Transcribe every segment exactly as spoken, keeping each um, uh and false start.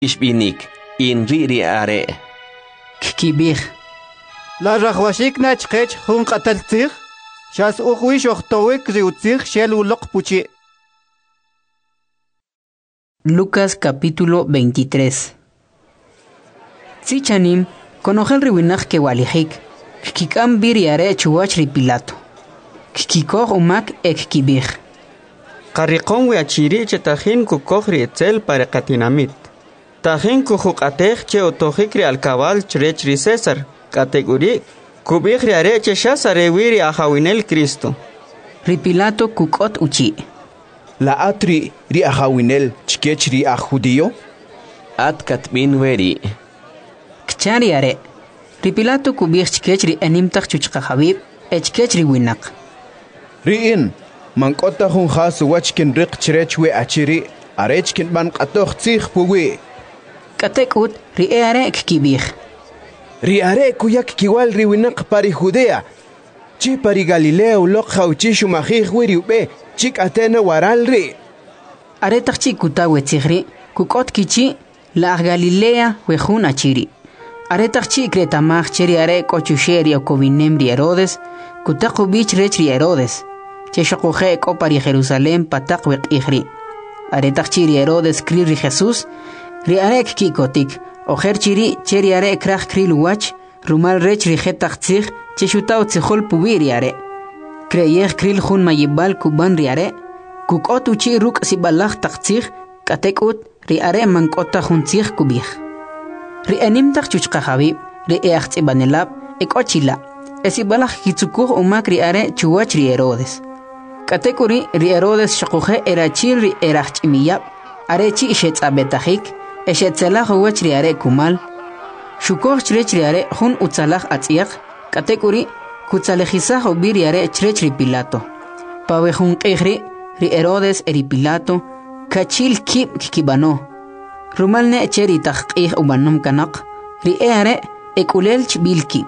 Ishbinik, in riri are. Kikibir. La rajwashik nachkech hun qataltzir. Shas uqwish oqtowik riutzir shel uloq puchi. Lucas capítulo veintitrés. Tzichanim, conojel riwinaj que walijik. Kikam biriare chuach ri Pilato. Kikikoh umak ek kibir. Qarriqon wiachiri che tajin kukohri etzel para katinamit. Tajin kujuqatej che otojikri alcabal chrechri César. Categori kubihri areche shasare wiri ajawinel Cristo. Ri Pilato kukot uchi. La atri ri ajawinel chkechri a judío. At katmin weri. Kchari are. Ri Pilato kubih chkechri animtak chuchqa habib. Echkechri winak. Riin mankota hun khas wachkin riq chrechwe achiri arechkin ban qatoh tsikh puwi. Katekut ri are kibih. Ri are kuyak kiwal ri winak pari Judea. Chi pari Galilea uloq khawchishu mahih wiri ube chik atena waral ri. Are takchi kutawe tsikhri kukot kichi la Galilea wejun achiri. Are takchi kretamach cheri are kochusheri okobinem ri Herodes kutaqu bich rech ri Herodes. Che shokoje ko pari Jerusalén patak wek ihri. Are takchi ri Herodes kri ri Jesús ri are kikotik. Ojer chiri cheri are krach kri luwach rumal rech ri jetach tzig che shutao tzihol pubiri are. Kreyech kril jun mayibal kuban ri are. Kukot uchi ruk sibalach taktzig katekut ri are mankota jun tzig kubih. Ri animtak chuchqa habib ri eacht ibanelab ekochila. Esibalach kitsukuh umak ri are chuwach ri Herodes. Katekuri ri Herodes shokuje erachil ri erach imiyab. Are chi ishet abetajik. Eshetzelach uwach ri are kumal. Shukoh chrech ri are jun utzalach atziak. Katekuri kutsalejizach ubir ri are chrech ri Pilato. Pawe jun qihri ri Herodes eri Pilato. Kachil kib kikibano. Rumalne cheri taqih ubanum kanak. Ri are ekulel chbilki.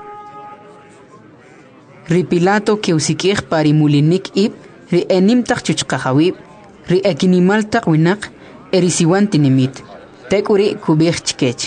Ri Pilato que usikih pari mulinik ib. Ri enim tak chuchqa hawib. Ri ekinimal tak winak. Erisiwan tinimit. Tekuri kubih chkech.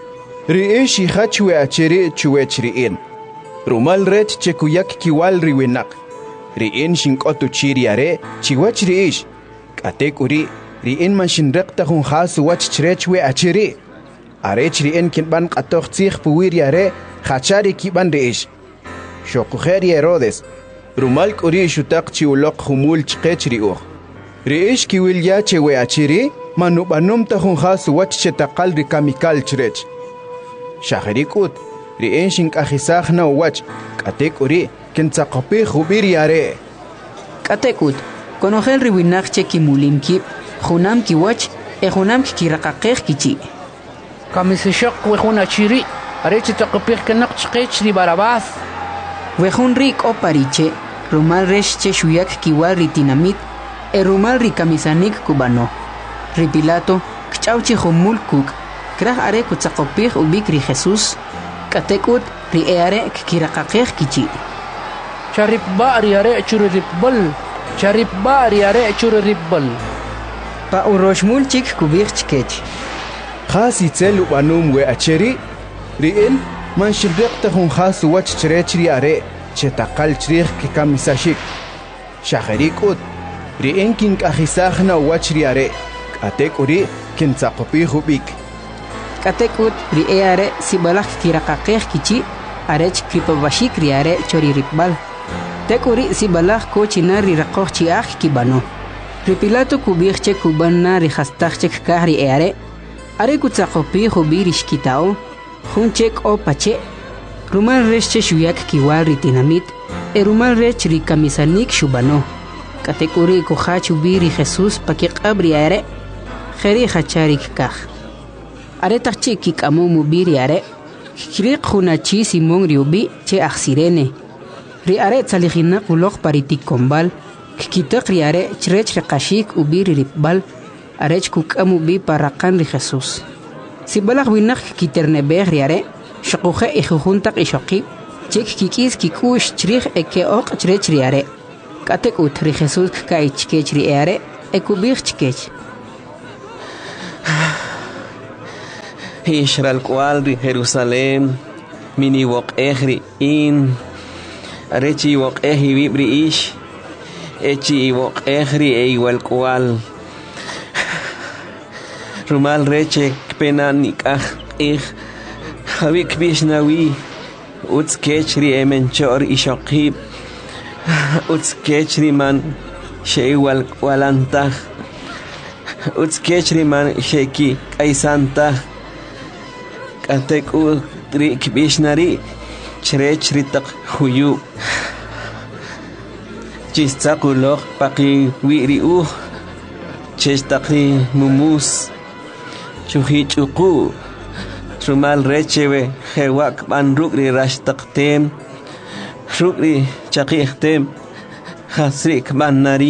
Ri ishi hachwe achiri chuwech riin. Rumal rech chekuyak kiwal ri winak. Riin shinkotu chiri are chiwach ri ish. Katekuri riin man shinrekta hun khas wach chrechwe achiri. Arech riin kinban qatoh tsikh puwiri are khachari kiban ri ish. Shokukheri Herodes. Rumal kuri shutak chiulok humul chkech ri uch. Ri ish kiwil ya chewe achiri. Manu banum tahun khas wach chetakal ri kamikal chrech. Shahrikut ri enshin kahisakh na wach katek uri kintsaqapi khubiri are. Katekut konojel ri winak cheki mulimki khunam ki wach e khunam ki raqaqih kichi. Kamisishaq we khuna chiri are chitaqapih kanak chqech ri Barabás. Wejun rik o pariche rumal resh che shuyak kiwal ri tinamit e rumal ri kamisanik kubano. Ri Pilato, kchauchi humul kuk, krah are kutsaqopih ubik ri Jesús, katekut ri eare kikiraqaqih kichi. Charip ba ri are churu ripbal, charip ba ri are churu ripbal. Pa uroshmul chik kubih chkech. Khasi tsel ubanum we acheri, riin man shirrekta hun khas wach chrechri are, chetakal chrich kikamisashik. Shahrikut, riin kin kahisahna wachri are. Katekuri kintsaqopi hubik. Katekut ri eare sibalak kiraqaqih kichi arech kripabashik ri are chori ripbal. Tekuri sibalak kochina ri raqoh chiah kibano. Ri Pilato kubih che kubanna ri khastach che kahri eare. Are kutsaqopi hubir ishkitao. Hun chek o pache. Rumal rech che shuyak kiwal ri tinamit. E rumal rech ri kamisanik shubano. Katekuri kuhach ubiri Jesús pakiqabri are. Kheri khacharik kakh. Are takchi kik amu mubiri are. Krik khunachi simon riubi che akhsirene. Ri are tsaligina kulok paritik kombal. Kikitak ri are chrech rekashik ubiri ripbal. Arech kuk amu bi parakan ri Jesús. Sibalak winak kiternebeh ri are. Shakukhe ikhuntak ishokib. Chek kikis kikush chrich eke ok chrech ri are. Katek ut ri Jesús kai chkech ri are. Ekubir chkech. Israel cual ri Jerusalem mini wok ehri in arechi wok ehi vibri ish echi wok ehri e igual cual rumal reche penan nikah ich havik bishnawi uts kechri emenchor ishokib uts kechri man sheiwal walantah uts kechri man sheki kaisantah katek u trik bishnari chrechri tak huyu chistakulok paki wiri u chestakri mumus chuhi chuku rumal rechewe hewak ban rukri rashtaktem rukri chakihtem hasrik banari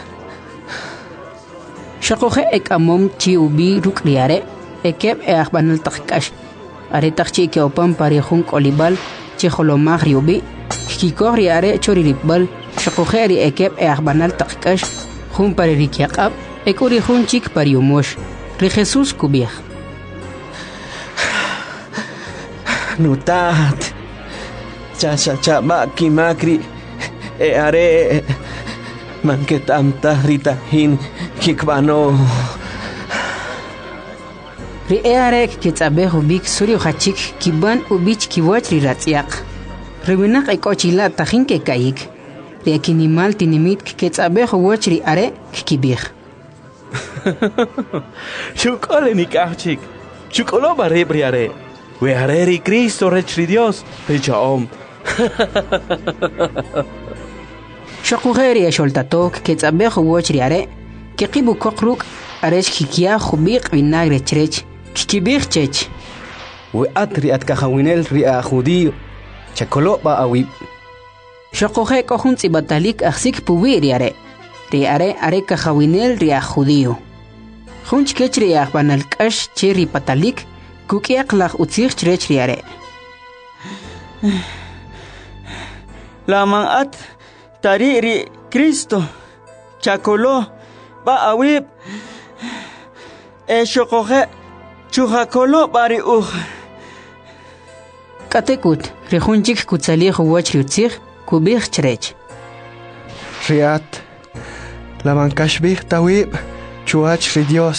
Shakohe ek amom chi ubi rukriare ekeb e akhbanal takkash are takchi ke opam pari khun kolibal chi kholomag riubi kikori are chori ribal shakohe ri ekeb e akhbanal takkash khun pari rikyaqab ekuri khun chik pari umosh ri Jesus kubih nutat cha cha cha maki makri e are manketam tahrita hin kikbano ri e are kitsabe hubik suri khachik kiban ubich kiwach ri ratsiaq riwinak ikochila tahin ke kayik ri akinimal tinimit kitsabe huwach ri are kibih chukole nikachik chukolo bare briare we hareri Cristo rechri Dios pechaom Shakuheri esholtatok kitsabe huwach ri are kiqibu kokruk aresh kikia khubiq vinagre chrech kikibih chech we atri atkahawinel ri a judío chakolo ba awib Shakuhe kohun tsibatalik aksik puwi ri are ri are are kahawinel ri a judío khunch kechri akhbanal kash cheri patalik kukiaqlaq utzich chrech ri are Laman at tariri Cristo chakolo ba awib e shokohe chuhakolo bari uj katekut rihunchik kutsali huwach riutzich kubih chrech riat laman kashbih tawib chuach ri Dios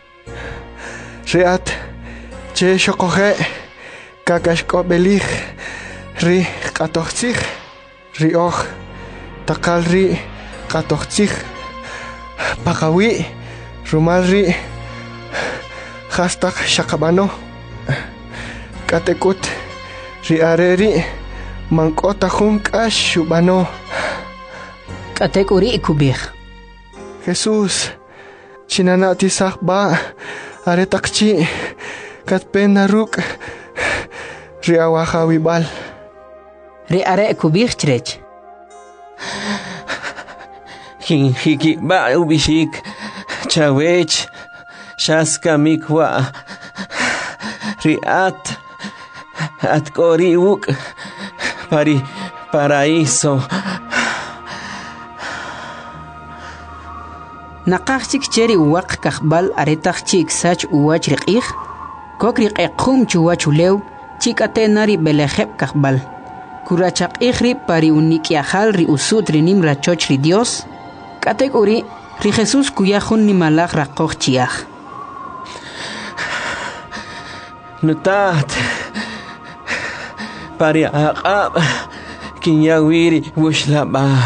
riat che shokohe kakashko belich ri qatochchich ri oj takal ri qatochchich pakawi rumal ri hastak shakabano katekut ri areri mankota jun k'ax xubano katekuri kubih Jesús chinana tisaj ba are takchi katpena ruk ri awajawibal ri are kubih chrech hin hiki ba ubishik chawech shaska mikwa riat atkori uk pari paraíso naqachik cheri uwaq kahbal aretachik sach uwach riqih kokri qequm chuwachulew chikate nari belejeb kahbal kurachaq ihri pari unikiajal ri usut ri nim rachoch ri Dios kategori ri Jesus kuyajun ni malaj raqoj chiaj nutat pari aqab kinyawiri wushlabal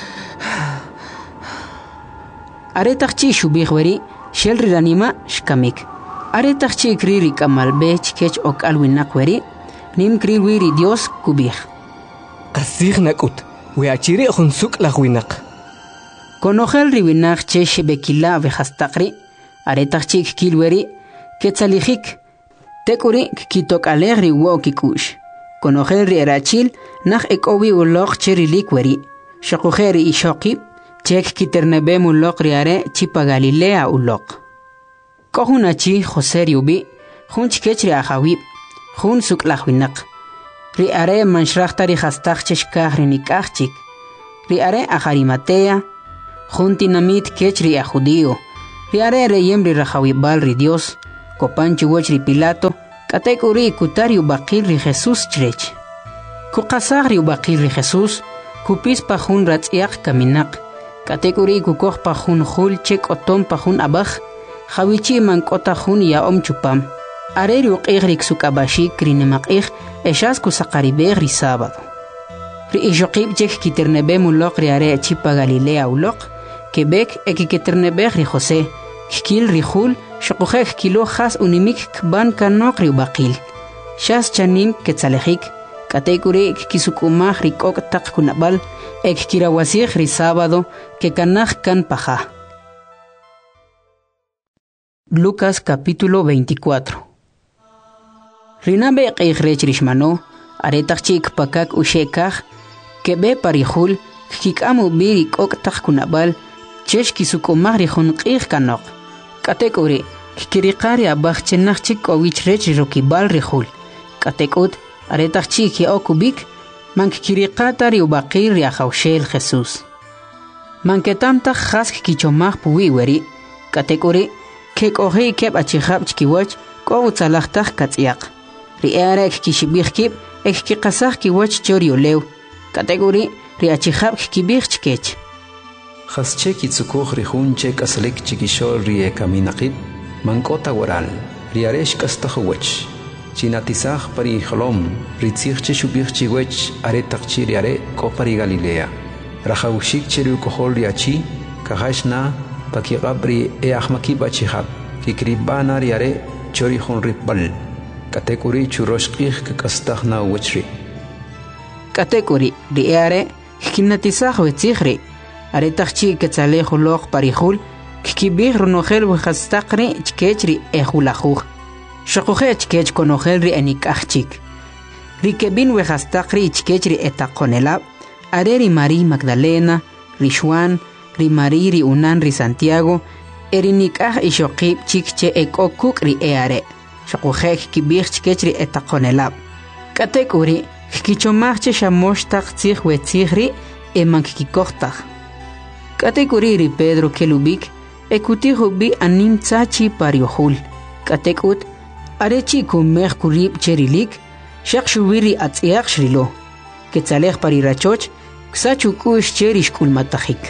aretachchi shubihweri shelri ranima shkamik aretachchi kriri kamalbech kech ok alwinakweri nim kriwiri Dios kubih qasig nakut we achiri khunsuk lagwinak konojel riwinak che shebekila vehastaqri aretachchi kilweri ketsalijik tekuri kitok alegri wokikush konojel ri erachil nach ekowi ulok cherilikweri shaqujeri ishoqib chek kiternebe mulok riare chipa Galilea ulok kohunachi Jose riubi junch kechri ajawib jun suklahwinak ri are manshrachta ri hastaq cheshkaj ri nikachik ri are ajarimatea jun tinamit kechri a judío ri are reyem ri rajawibal ri Dios kopanchi woch ri Pilato Katekuri kutari ubaqil ri Jesús chrech. Kukasagri ubaqil ri Jesús, kupis pajun ratsiak kaminak. Katekuri kukoh pajun hul chek otom pajun abaj, jawichi mankota jun ya om chupam. Areri uqigrik sukabashik rinemakig, eshas kusakaribeg ri sábado. Ri ijoqib chek kiternebe mulok ri are chipa Galilea ulok, Quebec ekiketernebeg ri José, kikil ri hul, shokujek kilo has unimik kban kanok ri ubaqil. Shas chanim ketzalejik, katekuri kisukumaj ri kok tak kunabal, ek kirawasig ri sábado, que kanaj kan paja. Lucas capítulo veinticuatro. Rinabe qeijrech rishmano, aretak chik pakak ushekaj, kebe parihul, kikamu biri kok tak kunabal, chesh kisukumaj ri junqij kanok. Katekuri, kikiriqari abaj chenaj chik owich rech rokibal rihul. Katekut, aretak chik ya okubik, mankikiriqata ri ubaqir ri ajawshel Jesús. Manketamtak jask kichomaj puwiweri, katekuri, kek ohi kep achihab chkiwach, ko utzalajtaj katsiaq. Ri earek kishibij kip, ek kikasaj kiwach choriolew. Katekuri, ri achihab kibij chkech. Jasche kitsukuj rijun chek aslik chikishol rie kaminaqib, mankota waral, riaresh kastahuwech. Chinatisaj pari jolom, ritzich cheshubij chiwech aretak chiriare ko pari Galilea. Rajawshik cheru kohol riachi, kahashna, pakigabri e ahmakib achihab, kikribana riare chorihon ripbal. Katekuri churoshkij kakastajna wechri. Katekuri, ri eare, kinatisaj wetzihri. Aretakchi ketzalejo log parihul, kikibij runojel wejastakri chkechri ejulajuj. Shokuje chkech konojelri enikachchik. Rikebin wejastakri chkechri etakonelab, areri Mari Magdalena, ri Juan, ri Mari ri Unan ri Santiago, erinikaj ishokib chikche ekokuk ri eare. Shokuje kikibij chkechri etakonelab. Katekuri, kikichomajche shamoshtak tzij wetzihri emankikikohtaj. Katekuri ri Pedro kelubik, ekutijo bi anim tsachi pariohul. Katekut, arechi kumej kurib cherilik, shak shubiri atziak shrilo. Ketzalej parirachoch, ksachu kush cherish kulmatajik.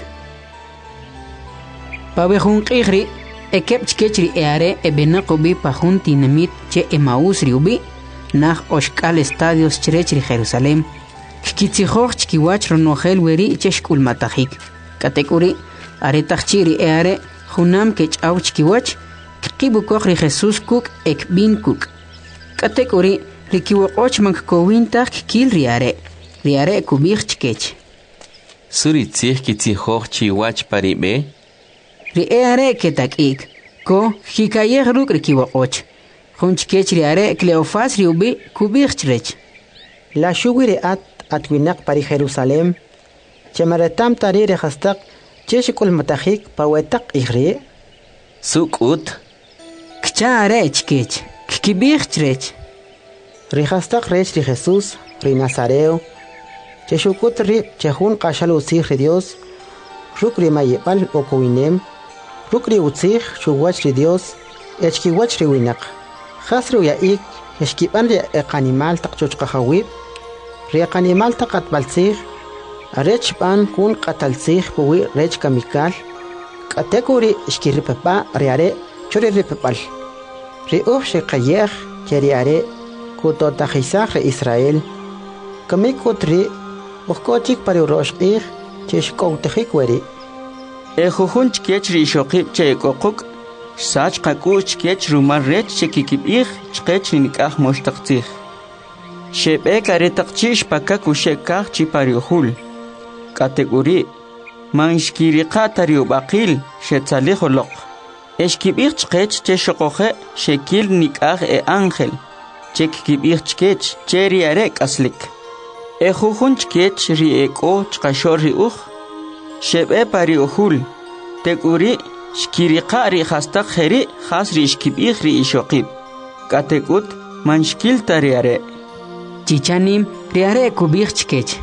Pabejun qigri, ekep chkechri eare ebenakobi pajun tinamit che Emaús riubi, nach oshkal estadios chrechri Jerusalem, kikitzijoj chkiwach ronojel weri chesh kulmatajik. Katekuri, aretak chiri eare, junam kech auch kiwach, kibukoj ri Jesús kuk ek bin kuk. Katekuri, rikiwokoch mank kowintak kil riare, riare kubich chkech. Suri tzih kitzihoj chiwach paribe? Ri eare ketak ik, ko hikayeh ruk rikiwokoch. Jun chkech riare Cleofas riubi kubich chrech. La shugiri at atwinak pari Jerusalem, Chemaratam tari rehastak, cheshikul matajik pawetak igri. Sukut. Kcha rech kech, kikibich chrech. Rihastak rech ri Jesús, ri Nazareo. Cheshukut ri chehun kashal usih ri Dios. Ruk ri mayepal okowinem. Ruk ri usih shuwach ri Dios. Echkiwach ri winak. Khasru ya ik, eshkipan ri ekanimal tak chochkahawib. Ri ekanimal tak atbalsih. Arech pan kun qatalsih puwi rech kamikal. Katekuri ishkiripapa riare chori ripapal. Ri uf shekayeh keriare kutotajisaj re Israel. Kamikut ri ukochik pari uroshkih cheshkoutajik weri. Ejujun chkech ri shokib che kokuk, sach qakuch chkech rumar rech chekikibih chkech nikah moshtaktzih. Shebek aretakchish pakakushekah chipariuhul. Kategori manshkiriqata riubaqil shetzaliholoq. Eshkibich chkech che shokoje shekil nikah e ángel. Chekibich chkech cheri arek aslik. Ejujun chkech ri eko chkashor riuj. Shebe pariuhul. Teguri shkiriqa ri hastak kheri khas ri shkibich ri ishokib. Kategut manshkil tariare. Chichanim riare kubich chkech.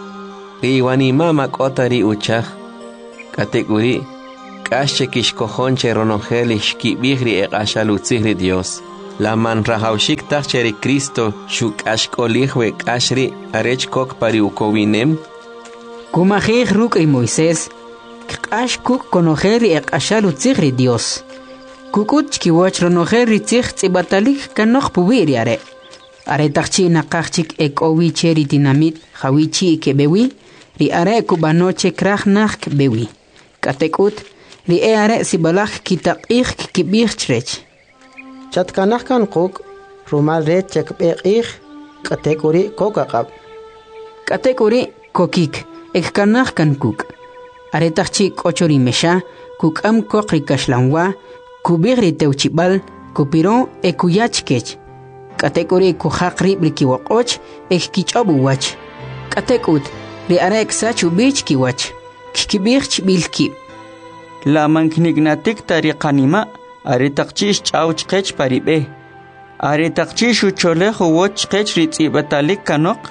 Riwani mama kotari uchaj. Kateguri. Kasche kishkojonche ronongel ishkibihri e kashalutzihri Dios. la man rahawshik taq cheri Cristo shuk'ashk'olij we k'ashri arech kok pari ukowinem kumajij ruk'ri Moisés k'ash kuk konojer ri eq'ashal utzij ri Dios kukut chkiwach ronojer ri tzij tz'ibatalik kanoj puwi ri are are taqchi naqaj chik ek'owi cheri tinamit jawichi kebewi ri are kubanoche kraj naj kebewi katekut ri e are sibalaj kitaq'ij kib'ij chrech chatkanaj kan quk rumal ret chakb'eq'ij k'atekuri kokaqab k'atekuri kokik ekkanaj kan kuk are taqchi k'ochori mesha kuk'am koq ri kaxlanwa kub'ij ri tewchib'al kupiro ekuyach kech k'atekuri kujaq rib' ri kiwoq'och ekkich'ob uwach k'atekut ri are eksach ub'ich kiwach kikib'ij chb'il kib' la manknignatik tariqanima are taqchi ch'aw chqech parib'e are taqchi shucholej uwoch chqech ri tz'ibatalik kanoq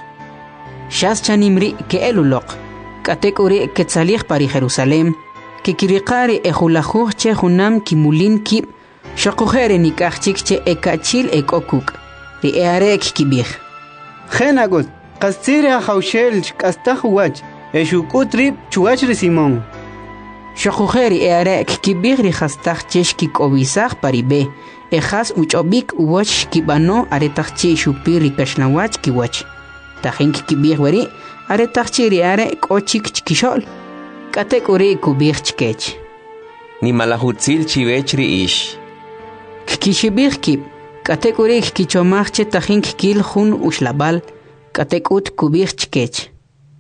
xas chanimri ke'eluloq k'atekuri ketzalij pari Jerusalén kikiriqari ejulajuj che junam kimulin kib shaqujere nikaj chik che ekachil ekokuk ri e are kikib'ij Jenagut qastziri ajawxel k'astaj uwach exuk'ut rib' chuwach ri Simón shaqujeri e are kikib'ij ri jastaj che xkik'owisaj parib'e ejas uch'ob'ik uwach xkib'ano are taqchi xupir ri kaxlanwach kiwach tajin kikib'ij weri are taqchi ri are k'o chik chkixo'l k'atek'uri kub'ij chkech nimalajutzil chiwech ri ix kikixib'ij kib' k'atek'uri kichomaj che tajin kikil jun uxlab'al k'atek'ut kub'ij chkech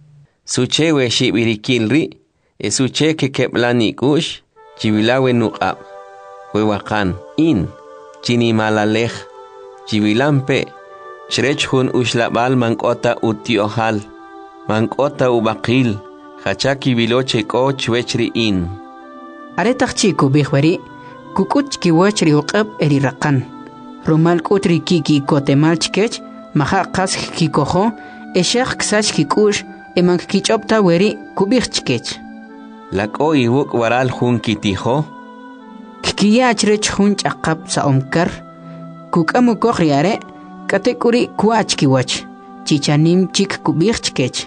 suche we xib'irikil ri esuche que keplani kush chivilawe nuqab huewaqan in chinimalalej chivilampe shrech hun ushlabal mankota utiohal mankota ubaqil hachaki viloche ko chwechri in are taqchi kubihwari kukut kiwachri uqab eri raqan romal kutri kiki kotemal chkech maha qas kikojo eshaq ksach kikush emank kichopta weri kubih chkech Lako iwuk waral jun kitijo kikiyach rech jun ch'aqab sa omkar kukamu koqriare katekuri kuach kiwach chichanim chik kubij chkech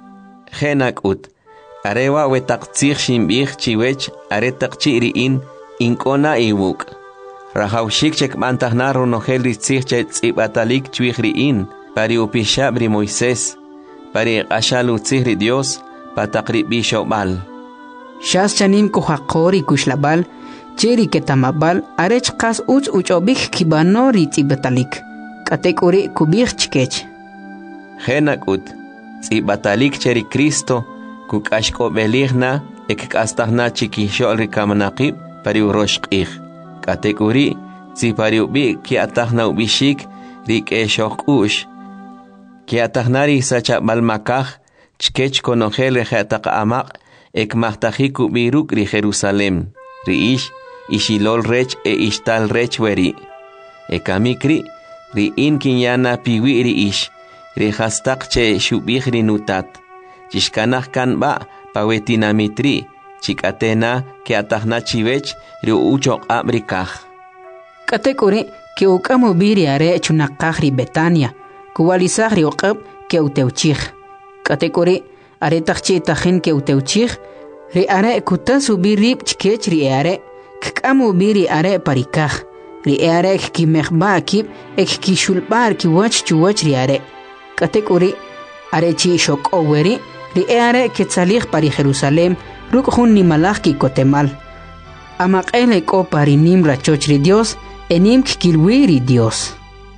Genakut arewa wetaqtzij shimbij chiwech are taqchiri in inkona iwuk rahawshik chekmantajna ronojel ritzij che tz'ibatalik chwijri in pari upishabri Moisés pari qashalu tzijri Dios pataqribi shobal Shas chanim kuhaqori kushlabal cheri ketamabal arech qas uch uchobik kibanori tz'ibatalik katekuri kubij chkech Genakut tz'ibatalik cheri Cristo kukashk'ob'elijna ekk'astajna chikixo'l rikamanaqib pari uroshq'ij katekuri tzipari ub'i ki'atajna ub'ixik rik'exojk'u'x ki'atajna risachab'al makaj chkech konojel reje'taq amaq ekmahtajik ub'iruk ri Jerusalén ri ix ixilol rech e ixtal rech weri ekamikri ri in kinyana piwi ri ix ri hastaq che xub'ij ri nutat chixkanaj kanb'a pawetinamitri chik'atena ke'atajna chiwech ri uchoq'ab' ri kaj k'atek'uri ke'uk'am ub'i are chunaqaj ri Betania kuwalisaj ri uq'ab' ke'utewchij k'atek'uri are taqchi tajin ke'utewchij ri are kutas ub'i rib' chkech ri are k'am ub'i ri are parikaj ri are kimejb'a kib' ekkixulb'ar kiwach chuwach ri are k'atek'uri are chi xok'oweri ri are ketzalij pari Jerusalén ruk' jun nimalaj kikotemal amaq'ej ek'o pari nim rachoch ri Dios enim kikilwi ri Dios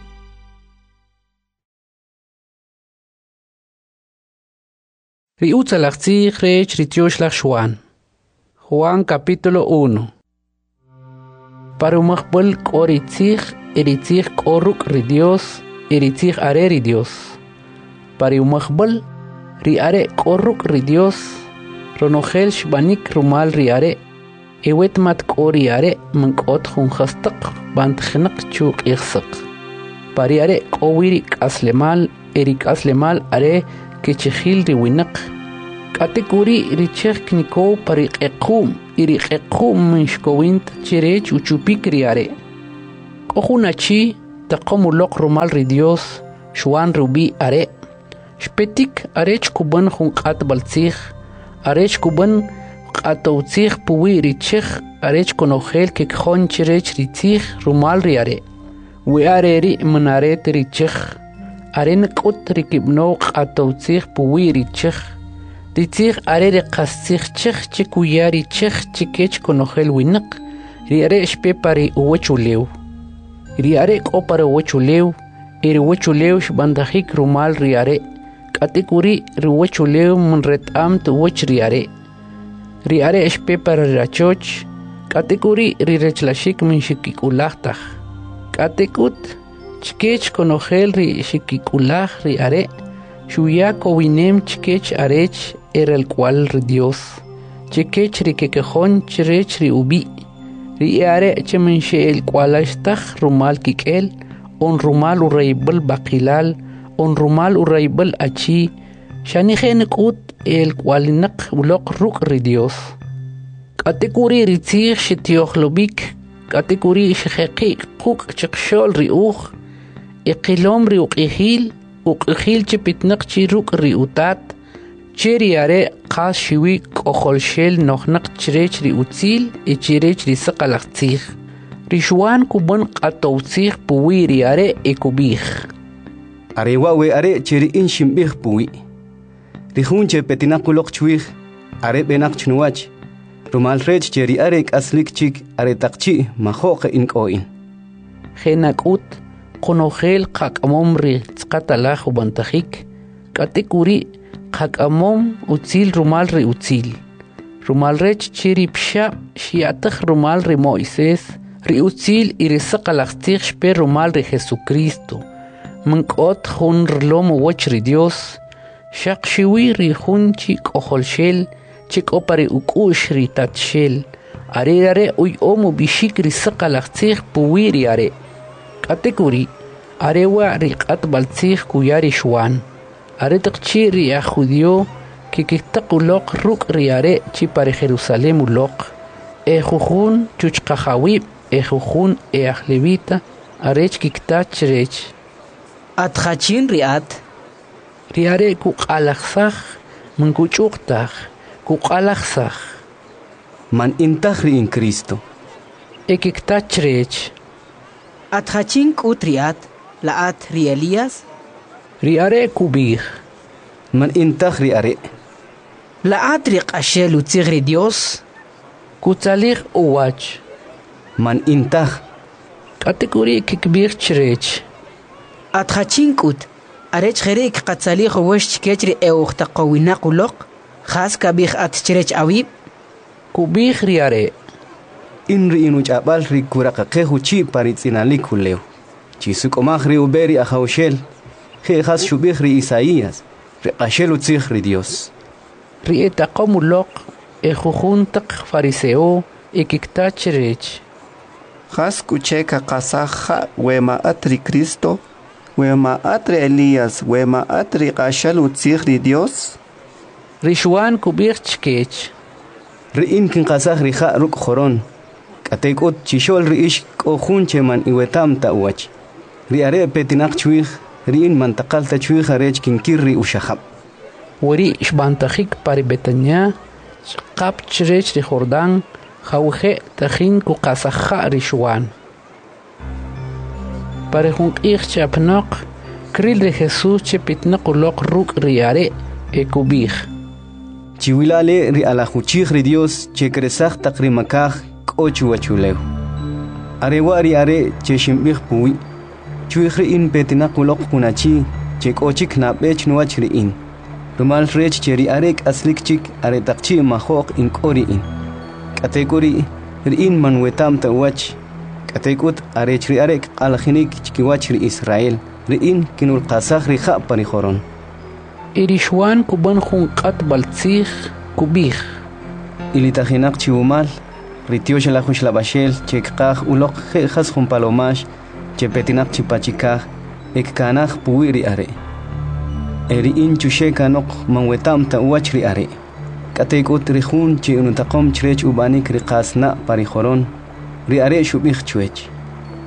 Ri utzalajtzij rech ri tioxlaj Juan. Juan capítulo uno. Para umajbol k'oritzij eritzij k'oruk ri Dios eritzij are ri Dios. Para umajbol ri are k'oruk ri Dios ronojel shbanik rumal ri are ewet mat k'ori are mank'ot jun jastaq bantjnaq chuk iqsaq. Para are k'owiri k'aslemal eri k'aslemal are kechijil ri winaq k'atekuri richej kniko pari q'equm iri q'equm minxkowint chirech uchupik ri are k'o jun achi taqomu loq rumal ri Dios Juan rubi are Shpetik arech kuban junqat baltzig arech kuban qatowtzig puwi richig arech konogel ke khon chirech ritzig rumal ri are we are ri manaret richig aren qut rikibno qatowtzig puwi richig ritzig are ri qastzig chig chikuyari chig chikech konogel winq ri are shpe pari uwechulew ri are qopar uwechulew iri uwechulew shbandajik rumal ri are Katikuri riwechulew mun retam tu wech riare. Riare espe para rachoch. Katikuri rirechlashik min shikikulatach. Katikut chkech konogel ri shikikulach riare. Shuya kowinem chkech arech er el cual ri Dios. Chkech rikekejon chrech ri ubi. Riare chemin she el cualashtach rumal kikel. On rumal ureibel bakilal. On rumal uraibel achi shanigen qut el qualinak bloq ruk ri Dios kategori ritzig shitioglobik kategori shkhaqi quk chqshol ri ugh iqilom ri uqihil uqihil chpitnaq chi ruk ri utat cheri are qas shiwi qoholshel nohnaq chrech ri utzil e chrech ri saqalaqtzig rishwan kubon qatowtzig puwiri are ekubih Arewa we are cheri in shimbih puwi. Rihunche petinakulok chwih, are benak chnuach. Rumal rech cheri are aslik chik are takchi mahoke in koin. Genakut, konogel kakamom ri tskatalach ubantajik. Katekuri kakamom utzil rumal ri utzil. Rumal rech cheri psha shiatach rumal ri Moises. Ri utzil irisakalachtig shpe rumal ri Jesucristo. Mankot hun rlom wachri Dios shaq shiwi ri hun chik oholshel chik opari ukush ri tatshel are are uy omu bishik ri saqalaqtzig puwiri are kategori are wa ri qat baltzig kuyari shwan are taqchi ri a judio que kitaqulok ruk ri are chi para Jerusalem ulok e jujun chuchqahawi e jujun e ahlevita arech kiktachrech Atkhachin riat riare ku qalaxsakh man ku chuqtaq ku qalaxsakh man intahri in Cristo ekiktachrech Atkhachin kutriat laat ri Elias riare kubih man intahri are laat ri qashel utzigri Dios kutzalig uwach man intah kategori kikbir chrech Atkhachin-kut, arech kherek qatzali khowesh chkechri eukhta qawina qulok, khas kabih atchrech awib, kubih riare. Inri inu chabal ri kuraqaqehu chi paritzinalik huleu. Chisuk omahri uberi ahaushel, he khas shubih ri Isaías, ri qashel utzig ri Dios. Ri etaqomulok, e jujuntaq fariseo, e kiktachrech. Khas kucheka qasaja wema atri Cristo, wema atri Elías, wema atri qashal utzig ri Dios. Rishwan kubir chkech. Ri in kin qasaj ri kha ruk khoron. Katekut chishol ri ish qohun cheman iwetam ta uwach. Ri are petinak chwig, ri in mantaqal ta chwig arech kin kirri ushahab. Wari ishbantajik pari Betania, qap chrech ri Jordan, khawje tajin ku qasaja rishwan. Pare junk ich chapnok, kril de Jesús chepitnak ulok ruk riare e kubih. Chiwilale ri alajuchig ri Dios che kresaj takrimakaj kochu achuleu. Arewa ri are che shimbih puwi. Chuig ri in petinak ulok kunachi che kochik na bech nuach ri in. Rumal rech che ri arek aslik chik are takchi mahok in kori in. Kategori ri in manwetam ta wach. Katekut arech ri arek alkhinik chkiwach ri Israel. Ri in kinul qasaj ri kha pani khoron. Irishwan kuban junqat baltzig kubih. Ilitajinak chiumal, ritiosh la jush la bashel, chekaj ulok jejas jun palomash, chepetinak chipachikaj, ekkanaj puwiri are. Eri in chusheka nok manwetam ta uachri are. Katekut rihun chi unutaqom chrech ubanik riqasna parijoron, ri are shubih chuech.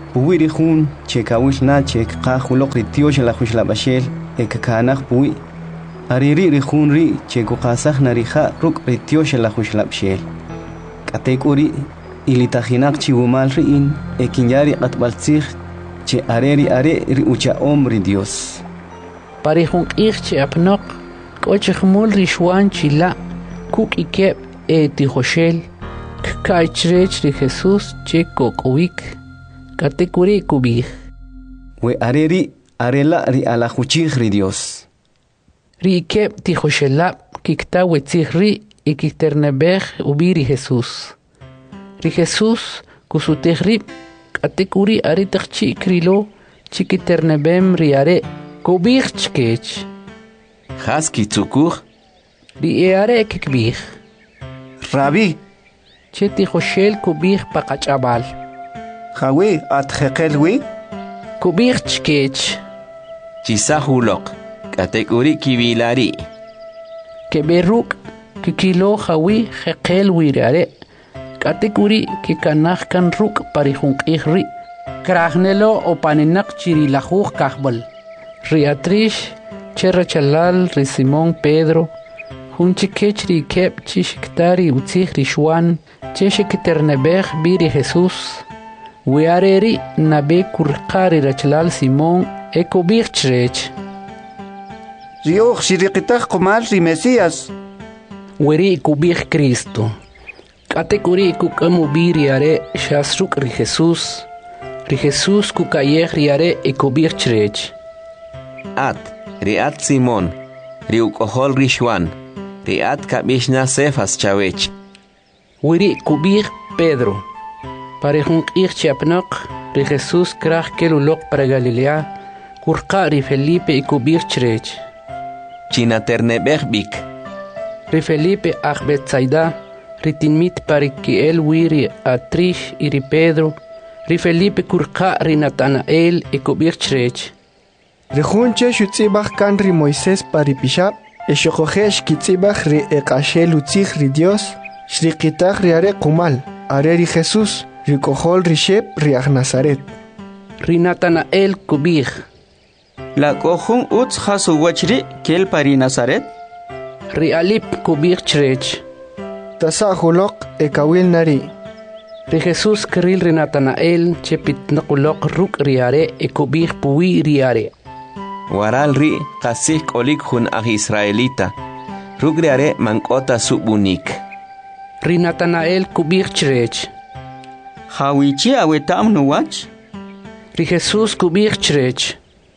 puwi ri jun che kawish na che qa julok ri tiosh la khushla bashel e kakanaq puwi ari ri ri jun ri che ku qasaj na ri kha ruk ri tiosh la khushla bashel katekuri ilitajinaq chi wumal ri in e kinyari qatbaltzig che areri are ri ucha hombre Dios pari jun q'ij che apnoq k'och khmul ri shwan chila kuk ikeb e ti joshel kaichrej ri Jesús che kokowik katekuri kubij we areri arela ri ala juchig ri Dios ri ikeb ti joshela kikta wetzig ri ikiternebej ubiri Jesús ri Jesús kusutejri katekuri are tachchi krilo chikiternebem ri are kubij chkech Haski tzukur ri e are kikbij Rabbi Cheti Joshel kubij paqachabal. Jawi atjekelwi. Kubij chkech. Chisahulok. Katekuri kibilari. Keberuk kikilo jawi jekelwi rare. Katekuri kikanaj kan ruk parijunk ihri. Kragnelo o panenak chirilajuj kahbal. Riatrish cherrachalal ri Simón Pedro. Hunchi kechri kep chishiktari utzig rishwan cheshikiternebej biri Jesús weareri nabe kurqari rachlal Simón ekobig chrech Rioch shiriqitaq qumal ri Mesías weri kubig Cristo katekuri kukamu biri are shasruk ri Jesús ri Jesús kukayej ri are ekobig chrech At riat Simón ri ukohol rishwan Riat kabishna Cefas chawech. Wiri kubir Pedro. Parejun q'ij chapnaq ri Jesús kraj kelulok para Galilea. Kurqa ri Felipe y kubir chrech. Chinaternebej bik. Ri Felipe aj Betsaida. Ri tinmit parikiel wiri Atrish y ri Pedro. Ri Felipe kurqa ri Natanael y kubir chrech. Ri junche shutzibaj kan ri Moisés paripishab. Eshokojesh kitzibaj ri eqashel utzig ri Dios, shriqitaq ri are kumal, are ri Jesús, ri kohol ri shep ri aj Nazaret. Ri Natanael kubij. La kohun utz hasu wachri kel pari Nazaret. Ri Alip kubij chrech. Tasa hulok ekawil nari. Ri Jesús kril ri Natanael chepit nakulok ruk ri are e kubij puwi ri are. Waral ri qasik olik hun aj Israelita. Rugriare mankota subunik. Ri Natanael kubij chrech. Hawichi awetam nuwach. Ri Jesús kubij chrech.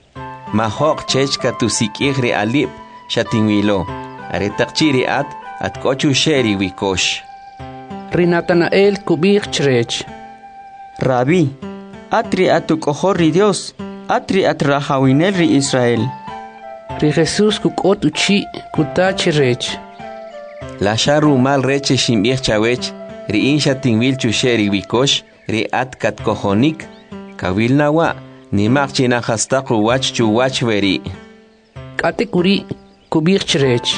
Mahok chechka tusikij ri alip shatinwilo. Are taqchiri at at kochu sheri wikosh. Ri Natanael kubij chrech. Rabbi, atri atukohor ri Dios. Atri atrahawinel ri Israel. Ri Jesús kukot uchi kutach rech. La sharu mal reche shimbich chawech. Ri insha tingwil chusheri wikosh. Ri at kat kohonik. Kawil nawa. Ni makchina hastaqru wach chu wach veri. Kate kuri kubich rech.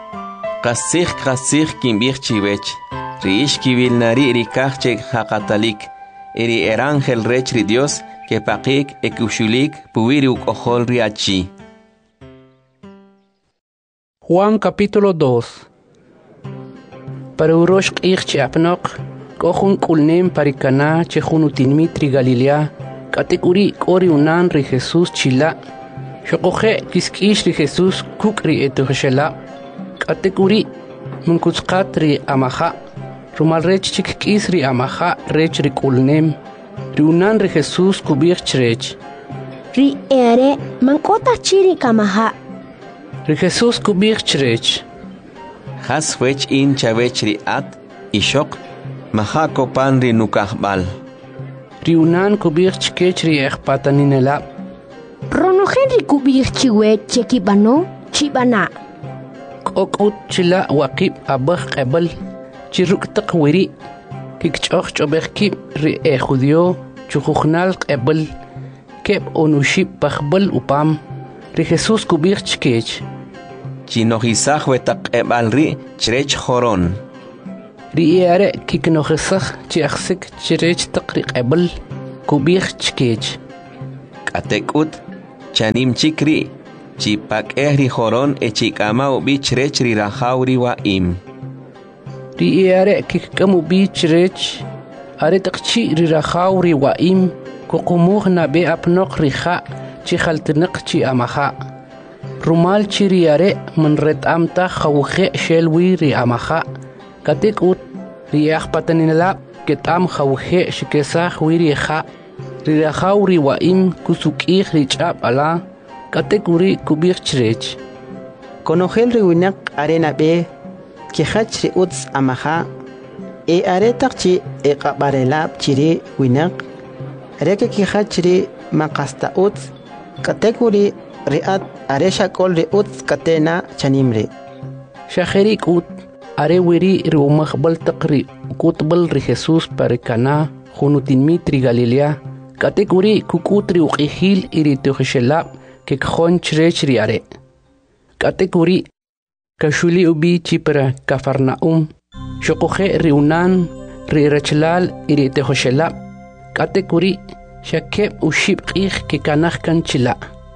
Qasik qasik kimbich chiwech. Ri ish kiwil nari ri kachek hakatalik. Eri erangel rech ri Dios. Que pakik ekushulik puwiri ukohol riachi. Juan capítulo dos. Para urosh q'ij chiapnoq, kohun kulnem parikana chehun utinmitri Galilea, katekuri kori unan ri Jesús chila, shokoje kiskish ri Jesús kukri etuhshela, katekuri munkutsqat ri amaha, rumal rech chikkis ri amaha rech ri kulnem. Riunan ri Jesús kubij chrech. Ri ere mankota chiri kamaha. Ri Jesús kubij chrech. Has wech in chavech ri at ishok maha kopan ri nukahbal. Riunan kubij chkech ri ekpataninela. Ronojen ri kubij chiwech chekibano chibana. Kokut chila wakib abaj qebal chiruk taqwiri. Kikchoch chobekki ri e judio chujujnal qebel keb onushib pajbel upam ri Jesús kubij chkech. Chinohisaj wetaqebal ri chrech joron. Ri ere kiknohisaj chiaxsik chrech taqri qebel kubij chkech. Katekut chanim chikri chipak ehri horon e chikama ubi chrech ri rahauri wa im. Ri are kikam ubi chrech are takchi ri rahauri wa im kukumuh na be apnok riha chi khaltnaq chi amaha. Rumal chi ri are man ret amta khawkhe shelwi ri amaha. Katekut ri akhpatanilab ketam khawkhe shikesah wiri kha. Ri rahauri wa im kusukih ri chab ala katekuri kubir chrech. Konogel ri winak arena be ki khach ri uts amaha e are takchi e qabarelab chiri winak reke ki khach ri maqasta uts katekuri riat are shakol ri uts katena chanimri. Shakheri kut are wiri ri umakhbal taqri kutbal ri Jesus parikana khunutin mitri Galilea katekuri kukutri uqihil iri tukhshelab ke khon chrech ri are. Katekuri kashuli ubi chipra Kafarnaum shokhe riunan ri rachlal iri tukhshelab katekuri shakeb ushib qih ke kanakh kan chila.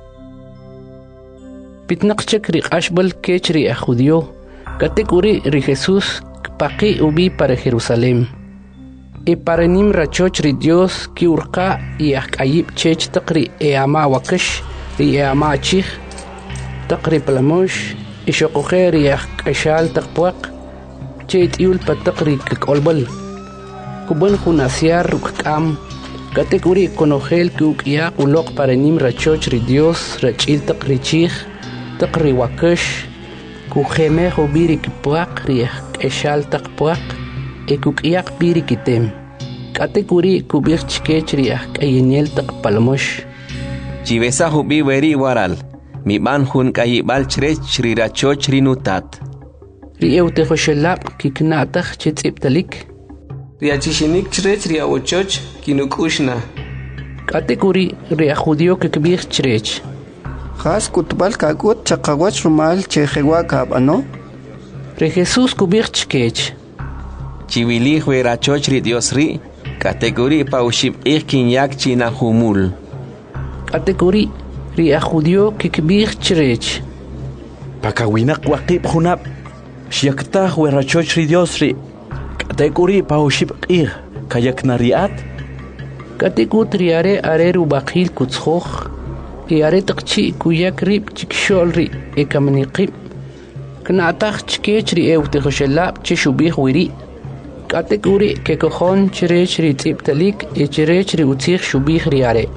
Pitnaq chakri qashbal kechri ajudio katekuri ri Jesus paqi ubi para Jerusalem. E para nim rachoch ri Dios ki urqa y akayib chech taqri e ama wakash ri e ama chih taqri palamosh e shokhe ri akashal taqpuaq chet yul pataqri kolbal kuban khunasiar rukam katekuri konogel kuk ya ulok para nim rachoch ri Dios rachil taqri chih taqri wakash ku kheme khobiri kpuaq ri akashal taqpuaq e kukiyak biri kitem katekuri kubir chkechri ak ayinel taqpalmosh Chivesa hubi weri waral mi ban hun kayibal chrech chri rachoch ri nutat ri eute khoshelab kiknatach chitsiptalik ri achishinik chrech ri awochoch kinukushna katekuri ri ajudio kikbir chrech khas kutbal kakut chaqawach rumal chejewa kabano ri Jesus kubir chkech Chiwili huera chochri Dios ri, kategori paushib ikin yak china humul. Kategori ri ajudio kikbir chrech. Pakawinak waqib hunab, shiakta huera chochri Dios ri, kategori paushib ik kayak nariat. Kategut riare areru bakil kutshoch, e are takchi kuyak rib chikshol ri e kamniqib. Knatach chkech ri eute khoshelab chishubih wiri. Kategori ke kokhon chrech ri tiptalik e chrech ri utzich shubih ri are.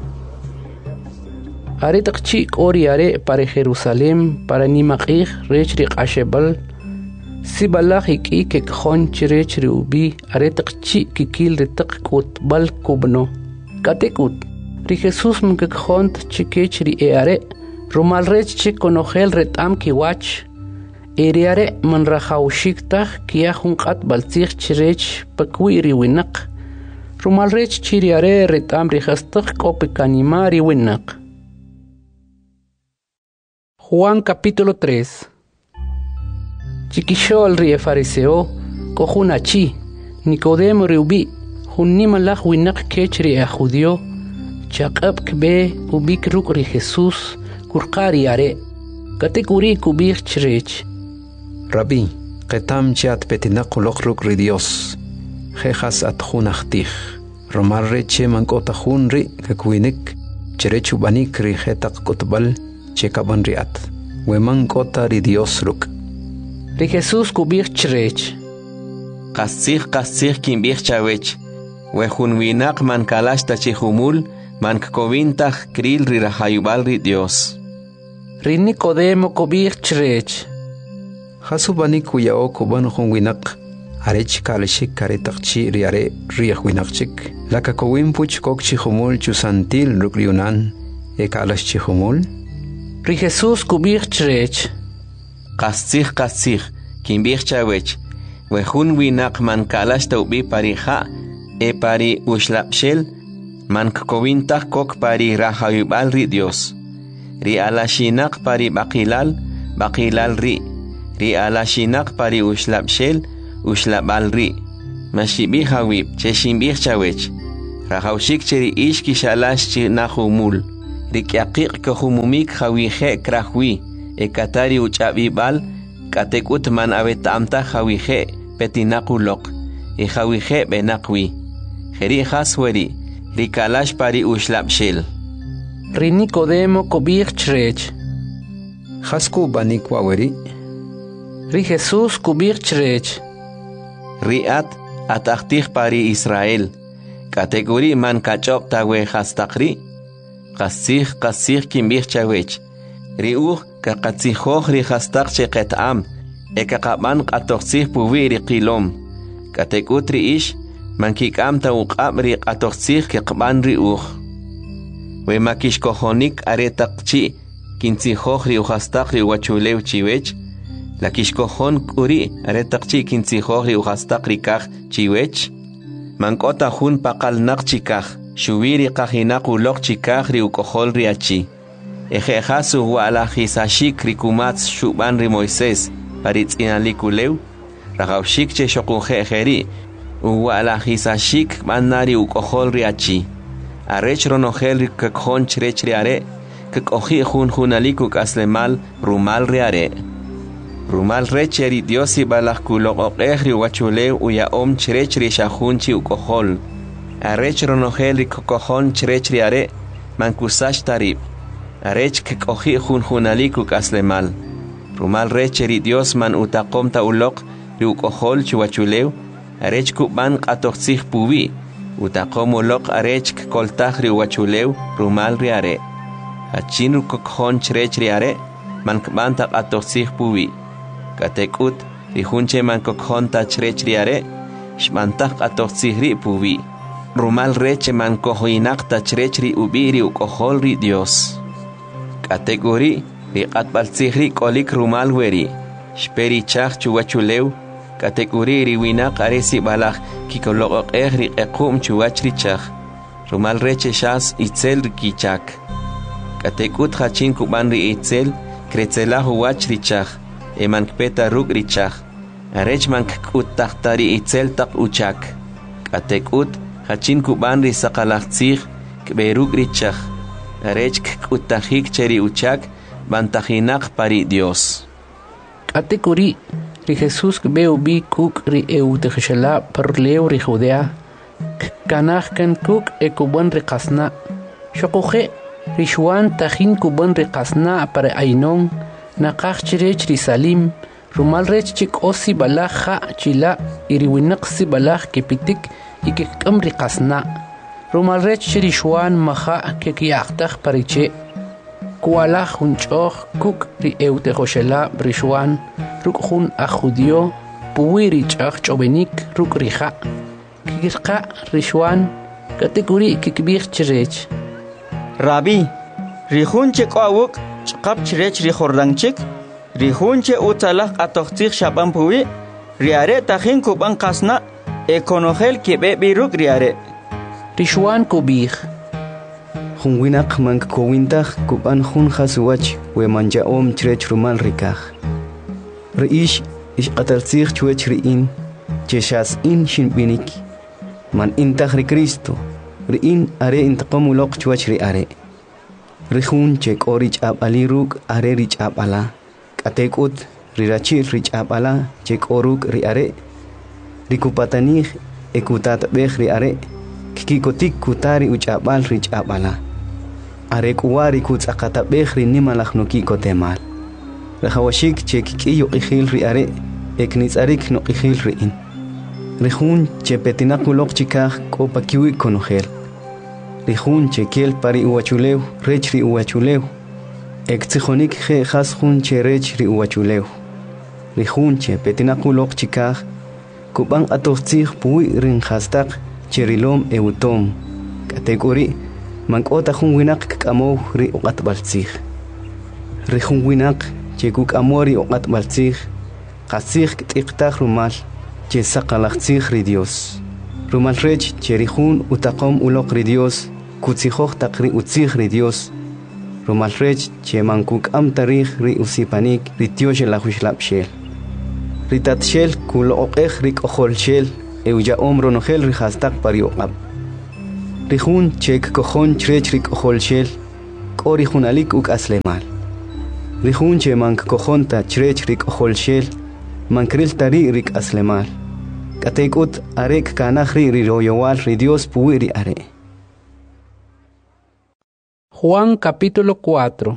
Are takchi ori are para Jerusalem para nimaqih rech ri qashebal sibalach iki ke kokhon chrech ri ubi are takchi kikil ri tak kutbal kubno. Katekut ri Jesus mke kokhon chikech ri e are rumal rech chik konogel retam ki wach Eriare man rahaushikta kia hunqat baltzich chrech pakwiri winaq. Rumal rech chiriare retam rihastaq kopekanimari winaq. Juan capítulo tres. Chiquishol rie fariseo kojunachi Nicodemo riubi hunnimalach winaq kechri a judio chaqab kbe ubik ruk ri Jesus kurqari are katekuri kubir chrech. Rabbi, qetam chat petina qulok ruk ri Dios. Jejas at junachtij. Romar re che mankota junri kakwinik. Cherechu banik ri jetak kutbal chekaban riat. We mankota ri Dios ruk. Ri Jesus kubir chrech. Qasih qasih kimbir chawech. We junwinak man kalashta chihumul man kkovintach kril ri rahayubal ri Dios. Ri Nicodemo kubir chrech. Hasubani kuyao kuban hunwinak arech kalashik karetakchi riare riach winakchik laka kowin puch kokchi humul chusantil rukliunan e kalashchi humul Ri Jesus kubir chrech. Qasih qasih kimbir chawech we hunwinak man kalashta ubi pariha e pari ushlapshel man kovintach kok pari rahayubal ri Dios ri alashinak pari baqilal baqilal ri ri alashinak pari ushlab shel ushlab al ri mashibi hawib cheshimbih chawech Rajawshik cheri ishki shalash chi nahumul. Rikyaqik kahumumik hawihe krahwi. Ekatari uchabibal katekut man abetamta hawihe petinakulok. E hawihe benakwi. Jeri hasweri. Rikalash pari ushlapshil. Ri Nicodemo kobir chrech. Hasku banik waweri. Ri Jesús kobir chrech. Riat atachtih pari Israel. Kategori man kachop tawe hastakri. Kasih kasih kimbir chawech. Riuh kakatsihoh ri hastak cheketam. Ekakaman katoksih puwi ri qilom. Katekutri ish man kikam ta uqab ri katoksih kekban riuh. We makish kohonik aretakchi. Kintsihoh ri uhastak ri wachulew chiwech. La kishkohon kuri aretakchi kintsihoh ri uhastak ri kah chiwech. Mankota hun pakal nak chikah. Shubiri kahinak ulok chikah ri ukohol ri achi. Ejejasu wala hisashik ri kumats shuban ri Moisés. Paritz inalikulew. Ragawshik che shokunje ejeri. Uwala hisashik manari ukohol ri achi. Arech ronogel ri kakhon chrech ri are. Kakohi hun hunalikuk aslemal rumal ri are. Rumal recheri diosi balak kulok okehri wachulew uya om chrech ri shahunchi ukohol. Arech ronogel ri kokohon chrech ri are. Mankusash tarib. Arech kakohi hun hunalikuk aslemal. Rumal recheri dios man utakom ta ulok ri ukohol chuwachulew. Arech kuban katoksih puwi. Utakom ulok arech koltah ri wachulew rumal ri are. Achin kokohon chrech ri are. Man kban ta katoksih puwi. Katekut rihunche man kokhon ta chrech ri are. Shmantah katoksih ri puwi. Rumal reche man kohoinak ta chrech ri ubiri ukohol ri dios. Kategori ri katbalsih ri kolik rumal weri. Shperi chach chuwachulew. Kategori ri winak aresi balak kikolok eh ri ekum chuwach ri chach. Rumal reche shas itzel ri kichak. Katekut hachin kuban ri itzel kretzelah huwach ri chach. Eman kpeta ruk ri chach. Arech man kut tahtari itzel tak uchak. Katekut hachin kuban ri sakalachtzih kberuk ri chach. Arech kut tahik cheri uchak bantahinak pari Dios. Kategori ri Jesús kbeu bi kuk ri eutejshala perleu ri Judea. Kanach ken kuk e kuban ri kasna. Shokuje ri Juan tahin kuban ri kasna para ainon. Nakach chirech ri Salim. Rumal rech chik osi balach ha chila iri winak si balach kepitik ikekam ri kasna. Rumal rech chiri Juan maha kekiyaktach pariche. Kualach hunchoch kuk ri eutejoshela ri Juan. Ruk hun a judio puwiri chach chobenik ruk ri ha. Kikirka ri Juan kategori kikbir chirech. Rabi, rihun chek awuk chqab chirech ri Jordanchik. Rihunche utalak atoxtich shaban puwi. Riare tahin kuban kasna. Ekonogel kibe biruk riare. Rishuan kubih. Hun winak man kowintach kuban hun hasuwach we manja om chrech rumal rikach. Reish ish qatartzich chuech riin. Cheshas in shinbinik. Man intach ri Cristo. Riin are intaqamulok chuech ri are. Rihun chek orich ab aliruk are rich ab ala. Katekut rirachir rich ab ala chek oruk ri are. Rikupatanich ekutat bech ri are. Kikotik kutari uchabal rich ab ala. Are kuwari kuts akata bech ri nimalach no kikotemal. Rehawashik chek kiyo ikhil ri are. Eknitz arik no ikhil ri in. Rihun che petinakulok chikach ko pakiwi konogel. Rihun che kel pari uachulew rech ri uachulew. Ektsijonik je khashun che rech ri uachulew. Rihun che petinakulok chikach kubang atoxtzih puwi rin hastak cherilom eutom. Kategori mankota hun winak kamo ri uqat baltzih. Rihun winak che kuk amori uqat baltzih. Qasih tiktak rumal che saqalachtzih ri Dios. Rumal rech che rihun utaqom ulok ri Dios. Kutsijoch takri utzih ri Dios. Rumal rech che mankuk am tarih ri usipanik ri Dios la hushlap shel. Ritat shel kulo oqeh ri kohol shel euja om ronogel ri hastak pari oqab. Rihun chek kojon chrech rik ojolshel, kori hunalik uk aslemal. Rihun che mank kojon ta chrech rik ojolshel, mankril tari rik aslemal. Katekut arek kanahri ri royowal ri Dios puiri are. Juan capítulo cuatro.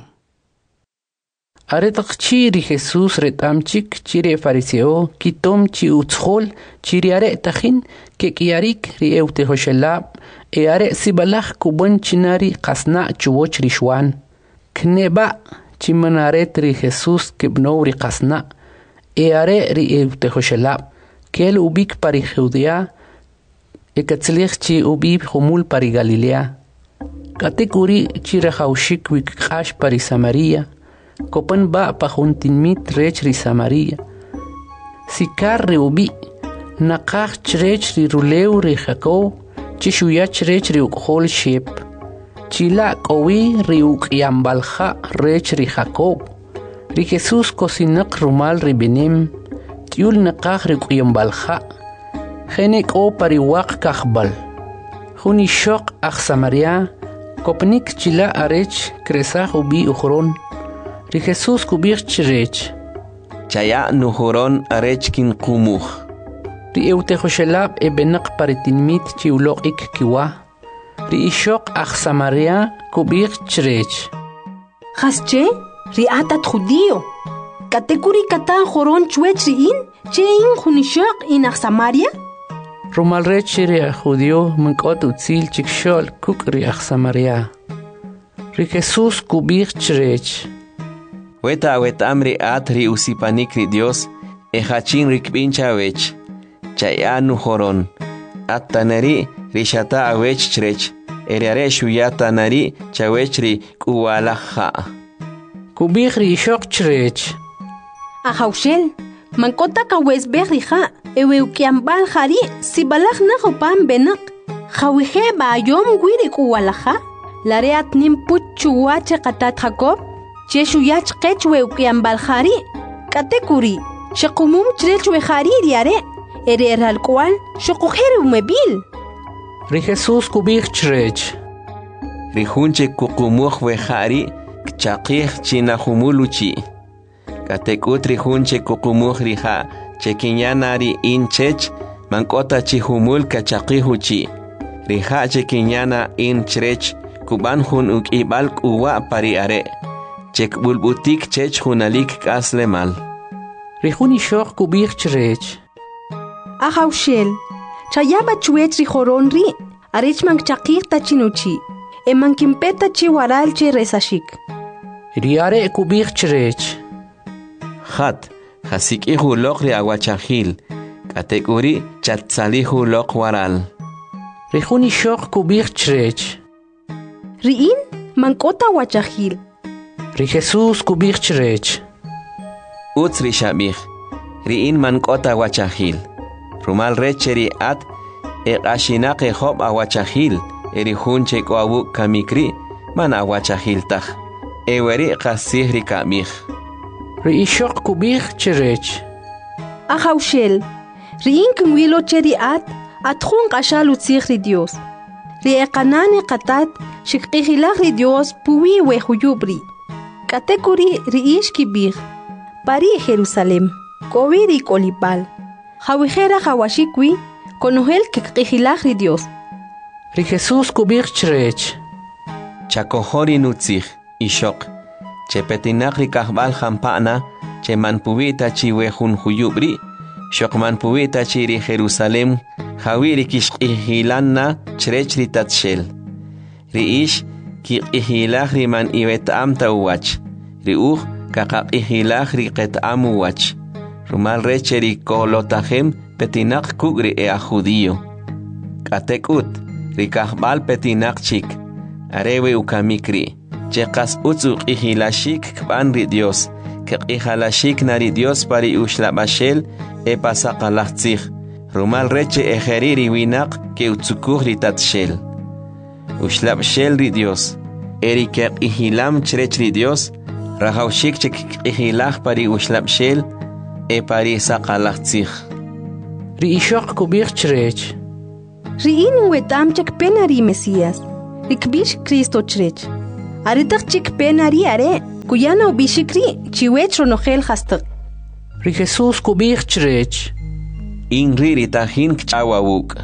Aretak chiri Jesús retamchik chiri fariseo kitom chi utschol chiri are tajin ke kiarik ri eute hoshelab e are sibalach kubon chinari qasna chuwoch rishwan kneba chimanaret ri Jesús kibno ri qasna e are ri eute hoshelab kel ubik pari Judea e katzlich chi ubib humul pari Galilea katekuri chiri haushik wik qash pari Samaria Kopan ba pahuntin mit rech ri Samaria. Sikar ri ubi. Nakach chrech ri ruleu ri Jacob. Chishuya chrech ri ukhol shep. Chila kowi ri ukyambalha rech ri Jacob. Ri Jesus kosinak rumal ri benem. Tiul nakach ri ukyambalha. Genek o pariwak kachbal. Huni shok ach Samaria. Kopnik chila arech kresach ubi ukhron. Ri Jesús kubir chirech. Chaya nuhuron arechkin kumuch. Ri eute hoshelab e benak paritinmit chiulok ik kiwa. Ri ishok ach Samaria kubir chirech. Hasche, ri atat judío. Katekuri katan horon chuech ri in, che in hunishok in ach Samaria? Rumal rech ri judío munkot utzil chikshol kuk ri ach Samaria. Ri Jesús kubir chirech. Weta weta amri atri usipanikri Dios, e hachin rikbincha wech, chayanu horon, atanari rishata awech chrech, eriare shuyata nari chawechri kuwalaha. Kubihri shok chrech. Ahaushel, mankota kawes berriha, ewe ukiambal hari, sibalach na hopan benak, hawihe ba yom gwiri kuwalaha, lareat nimput chuwache katat Jacob, Cheshu yach qechwe ukiambal khari katekuri shaqumum chrechwe khari riare ere eral kwal shaqukhere umebil Ri Jesús kubich chrech Ri hunche kukumukh we khari kchaqih china humuluchi katekut ri hunche kukumukh riha chekinyanari inchech mankota chi humul kachaqihuchi riha chekinyana in chrech kuban hun ukibal kuwa pari are Chek bulbutik chech hunalik kasle mal. Rihuni shok kubich chrech. Ahaushel. Chayaba chuech rihoron ri. Arech mang chakir tachinuchi. E mang kimpeta chi waral che resashik. Riare kubich chrech. Khat. Hasik ihu lok ri awachahil. Katekuri chatsalihu lok waral. Rihuni shok kubich chrech. Riin mankota wachahil. Ri Jesús kubich chrech. Utz ri shabich. Ri in man kota wachahil. Rumal recheri at e ashinak e hob awachahil. Eri hunche ko awu kamikri man awachahil tach. E weri qasih ri kamich. Ri ishok kubich chrech. Ahaushel. Ri in kumwilo cheri at at khun qashal utzih ri Dios. Ri e qanani qatat shikqihilach ri Dios puwi we huyubri. Katekuri riish kibir, pari Jerusalem, koviri kolipal, hawijera hawashikwi, konohel kekijilach ri Dios. Ri Jesús kubir chrech. Chakohori nutzich, ishok, chepetinak ri kahbal hampana, che manpubita chiwe hun huyubri, shok manpubita chiri Jerusalem, hawiri kishkihilanna chrech ri tatshel. Riish, ki ihilach ri man iwet amta uwach. Ri uch kakak ihilach ri ket amu wach. Rumal recheri kolotahem petinak kugri e a judío. Katek ut, ri kahbal petinak chik. Arewe ukamikri. Chekas utzuk ihilashik kban ri Dios. Kek ihalashik nari Dios pari ushlabashel e pasakalachtzich. Rumal reche ejeriri winak ke utzukuh ri tatshel. Ushlab shel ri Dios. Eri kek ihilam chrech ri Dios. Rahaushik chek ihilach pari ushlab shel. E pari sakalachtzich. Ri ishok kubich chrech. riin wetam chak penari Mesías. Rikbish Cristo chrech. Aritak chik penari are kuyana ubishikri chiwech ronogel hastak. Ri Jesús kubich chrech. Inri ritahin kchawawuk.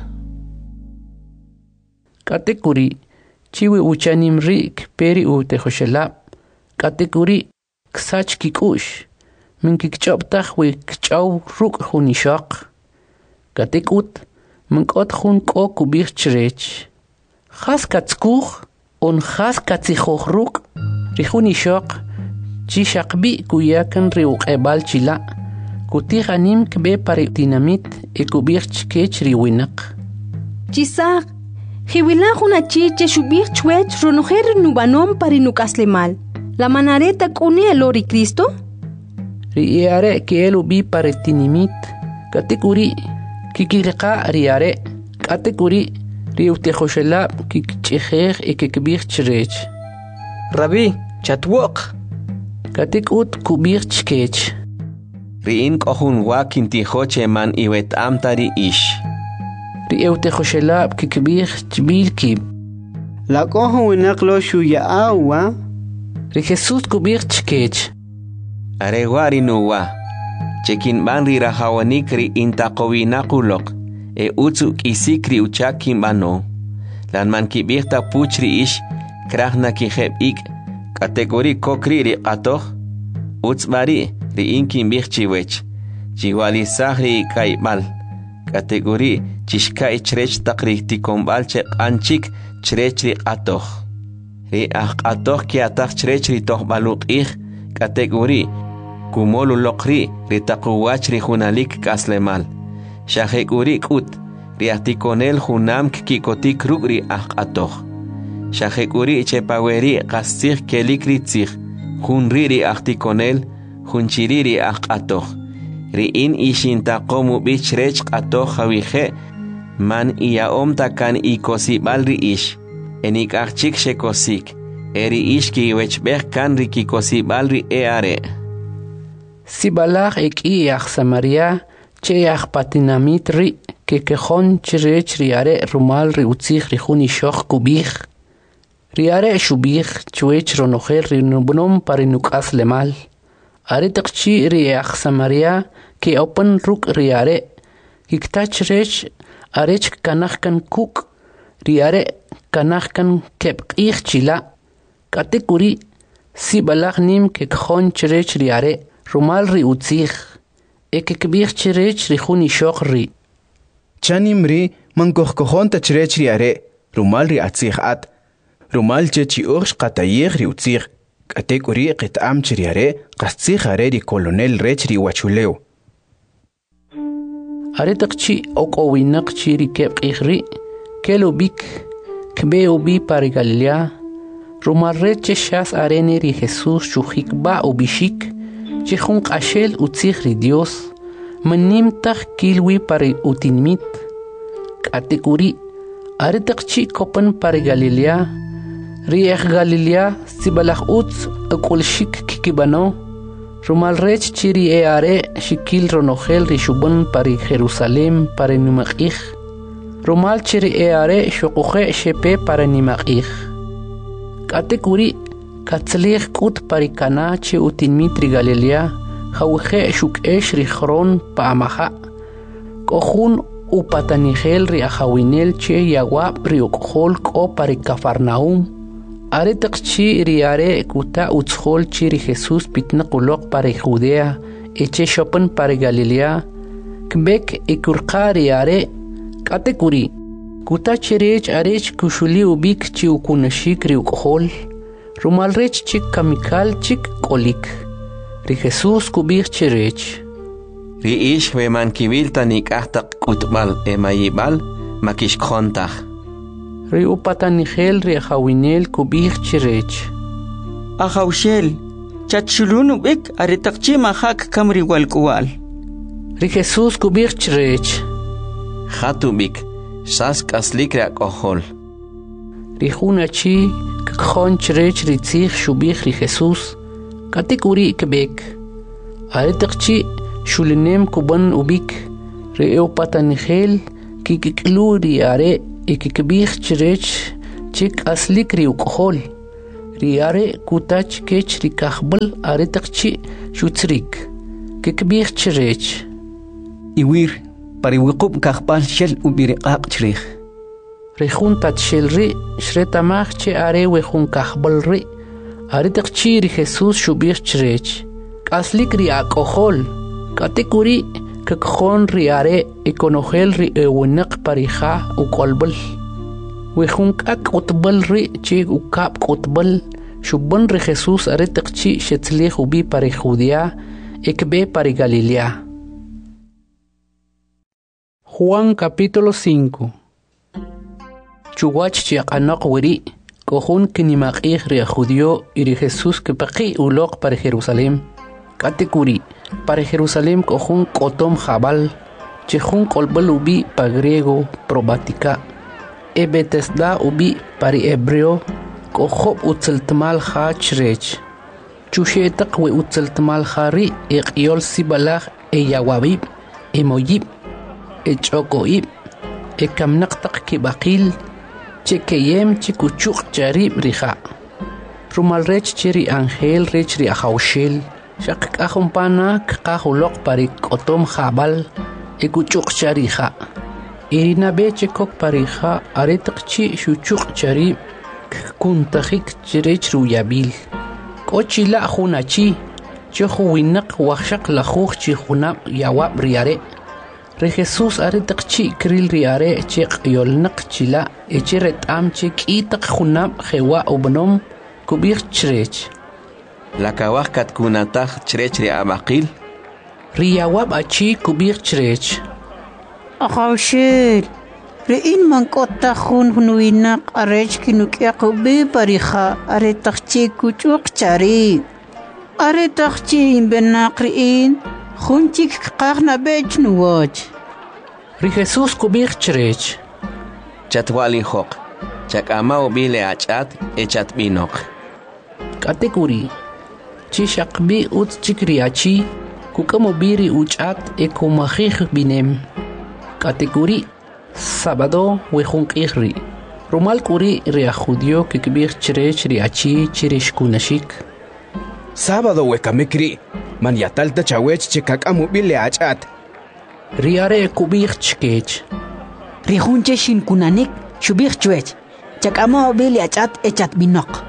Katekuri chiwi uchanim rik peri ute hoshelap. Katekuri ksach kikush. Min kikchoptach we kchaw ruk hunishak. Katekut min kot hun ko kubich chrech. Khas katskuch on khas katsichoch ruk. Rihunishak chishakbi kuyakan riuk ebal chila. Kutihanim kbe pari dinamit e kubich chkech riwinak. Chisak Hiwila una chiche shubir chwech ronojer nubanom pari nukaslemal. La manareta kuni elori Cristo? Riare que elu bi pare tinimit. Katekuri kikirqa riare. Katekuri riute khoshela kikcheher e kikbir chrech. Rabbi, chatwok. Katekut kubir chkech. Riin kohun wakin tihoche man iwet amtari ish. Riute khoshela kikbir chbilkib. La kohun naklo shuya awa. Ri Jesús kubir chkech. Arewari nuwa. Chekin banri rahawanikri intaqowinakulok. E utsu kisikri uchakin bano. Lan man kibirta puchri ish. Krahna kiheb ik. Kategori kokri ri atoh. Utsbari ri inkin birchiwech. Chiwali sahri kaibal. Kategori chishka ichrech takri tikombal che anchik chrech ri atoh. Ri ah atoh ki atach chrech ri toh baluk ich. Kategori kumolu lokri ritakuwach ri hunalik kaslemal. Shahekuri kut riatikonel hunam kikotik ruk ri akatoh. Shahekuri chepaweri kastir kelikri tzir. Hunri ri aktikonel hunchiri ri akatoh. Ri in ishintakomu bichrech katoh hawihe man iaom takan ikosibal ri ish. Enik achik shekosik. Eri ish ki wechbeh kan ri kikosibal ri eare. Sibalach ek iach Samaria cheach patinamit ri ke kejon chrech riare rumal ri utzich ri huni shoch kubich. Riare shubich chwech ronocher ri nubnom parinukas lemal. Are takchi riach Samaria ke open ruk riare. Kiktach rech arech kanachkan kuk. Riare kanachkan kep ich chila. Katekuri sibalach nim ke kejon chrech riare. Rumal ri utzich. Eke kbich chrech ri huni shoch ri. Chanim ri man kohkohon ta chrech ri are. Rumal ri atzich at. Rumal che chi ursh qatayich ri utzich. Katek uri qitam chri are. Qastzich are ri kolonel rech ri wachuleo. Are takchi ok owinak chi ri kep ri. Kelo bik. Kbe ubi pari Galilea. Rumal reche shas arene ri Jesus shuhik ba ubishik. Chihun qashel utzich ri Dios, manim tach kilwi pari utinmit. Katekuri, aritak chi kopan pari Galilea, riech Galilea sibalach utz akulshik kikibano, rumal rech chiri e are shikil ronohel ri shuban pari Jerusalem pari nimakich, rumal chiri e are shokuche shepe pari nimakich. Katekuri, Katzlich kut parikana che utinmitri Galilea, hauche shuk esh richron paamaha. Kohun upatanigel ri ahawinel che yawab ri ukhol ko parikafarnaum. Are takchi riare kuta utshol chi ri Jesus pitnakulok pari Judea, eche shopen pari Galilea. Kbek ikurqa riare katekuri. Kuta chirech arech kushuli ubik chi ukunashik ri ukhol. Rumal rech chik kamikal chik kolik. Ri Jesus kubir chirech. Ri ish we man kibil tanik ahtak kutbal emayibal makish kontach. Ri upatanigel ri hawinel kubir chirech. Ahawshel, chachulunu bik aritakchi mahak kamri walkuwal. Ri Jesus kubir chirech. Khatubik, sask aslik rak ohol. Ri hunachi Kkhon chrech ritzich shubich ri Jesus. Katekuri kebek. Aritakchi shulinem kuban ubik. Reo patanigel kikiklu riare ikikbih chirech chik aslik riukhol riare kutach kech rikahbal are takchi shutsrik kikbih chirech iwir pariwiqub kahbal shel ubiriqaq chirich rejun tachelri shretamach che are wejun kahbal ri are takchi ri Jesus shubih chirech aslik riakohol katekuri kakjon riare ikonogel ri ewinak parija ukolbal wejun kak utbal ri chi ukap utbal shubban ri Jesus are takchi shetzlich ubi pare Judea ekbe pare Galilea. Juan capítulo cinco. Chuwach chiaqanaq wiri kohun kinimaqih ri judío y ri Jesus que paqi uloq para Jerusalén katekuri para Jerusalén kohun kotom jabal chejun kolbal ubi pa griego probatica e Betesda ubi para hebreo kohob utzeltmal ha chrech chushetaq we utzeltmal hari iqyol sibalaj e yawabib e moyib e chokoib e kamnaqtaq kibaqil chekeyem chikuchuk charib riha rumal rech chiri angel rech ri ahawshel shaq qahumpana qahuloq parik otom jabal e kuchuk chariha irina beche kok pariha aretqchi shuchuk charib kuntakhik chirech ruyabil kochila hunachi chehuinaq waqshaq lahuq chihunab yawab riare Re Jesus are takchi kril riare chek yolnaq chila echeret am chek itaq khunab khewa ubnom kubir chrech la kawah kat kunatah chrech ri abaqil riyawab achi kubir chrech Akhawshel re in man kotta khun hunuinaq arech kinukia kubi pariha are takchi kuchuk chari are takchi benaq riin Khunchik qaqna bech nuwach. Ri Jesus kubir chrech. Chatwali hoq. Chakama ubile achat echat binok. Katekuri. Chishakbi ut chikriachi kukamobiri uchat ekumahih binem. Katekuri. Sábado wejunqihri. Rumal kuri ria judío kikbir chrech riachi chirish kunashik. Sábado wekamikri. Man yatalta chawech chikakamu bile achat. Riare kubir chkech. Rihunche shin kunanik shubir chwech. Chakama bile achat echat binok.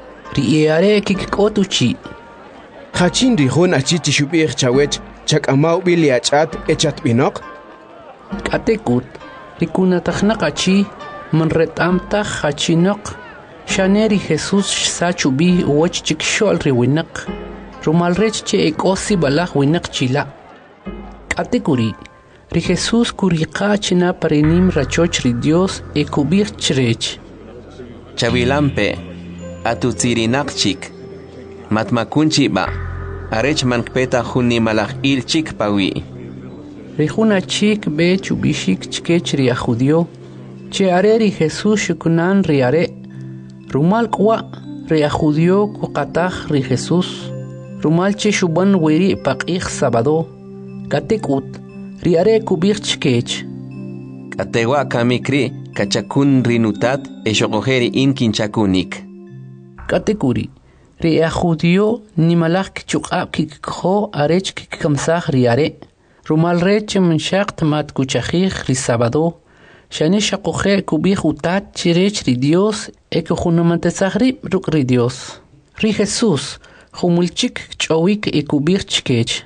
Riare kikikotuchi. Hachin rihun achichi shubir chawech chakama bile achat echat binok. Katekut. Rikuna tahnakachi man retamta hachinok. Shaneri Jesus sachubi uwach chikshol riwinak. Rumal rech che ekosi balaj winak chila. Katekuri. Ri Jesus kuriqa china parenim rachoch ri Dios e kubir chrech. Chavilampe. Atutzirinak chik. Matmakunchi ba. Arech mankpeta huni malaj il chik pawi. Rijuna chik be chubishik chkech ri judío. Che are ri Jesus shukunan riare. Rumal kwa ri judío kuqataj ri Jesus. Rumal che shuban wiri paqih sábado katekut riare kubir chkech katewa kamikri kachakun rinutat eshoqojeri in kinchakunik katekuri ria judío nimalaj kichuqab kikho arech kikamsaj riare rumal rech mshaq mat kuchajij ri sábado shani shaqoje kubir utat chirech ri Dios ekhunamatesajri ruk ri Dios ri Jesus Humulchik chowik e kubir chkech.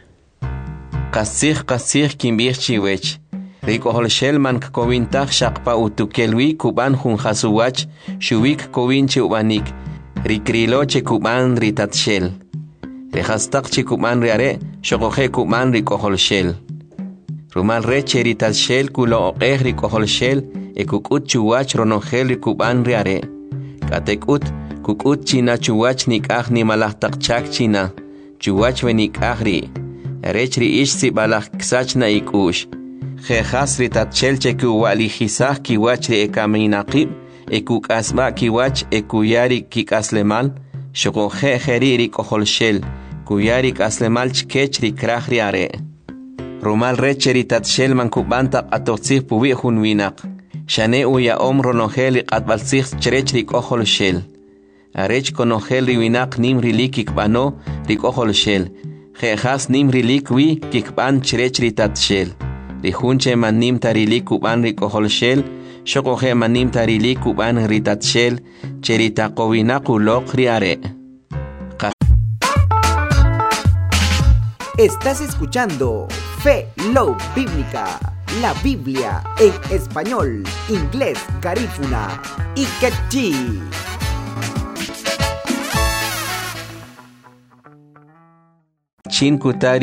Kasih kasih kimbir chiwech. Riko holshel man kovintach shaqpa utukelwi kuban hun hasuwach shuwik kovin ubanik. Rikrilo che kuban ritatshel. Rehastak che kuban riare shokohe kuban riko holshel. Rumal reche ritatshel kulo oqeh riko holshel e kukut chuwach ronogel kuban riare. Katekut Kukut china chuwach nikah ni malah takchak china. Chuwach we nikahri. Rechri ish si balah ksach na ikush. Jejas ritatchel cheku wali hisah kiwach ri ekaminaqib. Ekuk asma kiwach ekuyari kikaslemal. Shoko je jeri ri koholshel. Kuyari kaslemal chkech ri krah ri are. rumal recheri tatshel man kubanta atotzih pubi hun winak shane uya omro noheli qatbalsih cherechri kohol shel arech konohel riwinak nimri likik bano rikohol shel khehas nimri likwi kikban cherechri tatshel rihunche manim tarilik kuban rikohol shel shokohe manim tarilik kuban ritatshel cherita kowinaku lok riare. Estás escuchando Fe Love Bíblica, la Biblia en español, inglés, garífuna y quechí. Chin kutari